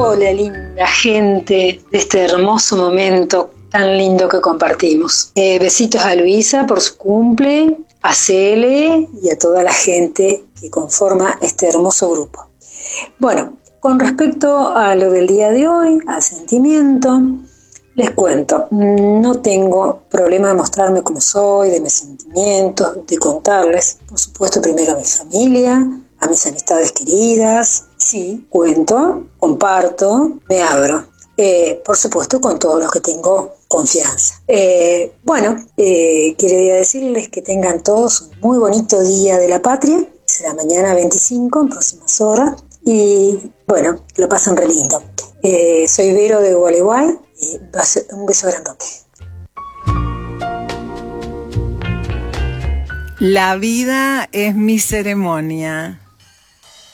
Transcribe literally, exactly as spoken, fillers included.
Hola, linda gente de este hermoso momento tan lindo que compartimos. Eh, besitos a Luisa por su cumple, a Cele y a toda la gente que conforma este hermoso grupo. Bueno, con respecto a lo del día de hoy, al sentimiento, les cuento, no tengo problema de mostrarme como soy, de mis sentimientos, de contarles, por supuesto, primero a mi familia, a mis amistades queridas. Sí, cuento, comparto, me abro. Eh, por supuesto, con todos los que tengo confianza. Eh, bueno, eh, quería decirles que tengan todos un muy bonito Día de la Patria. Será mañana veinticinco, en próximas horas. Y bueno, lo pasan re lindo. Eh, soy Vero de Gualeguay. Y un beso grandote. La vida es mi ceremonia.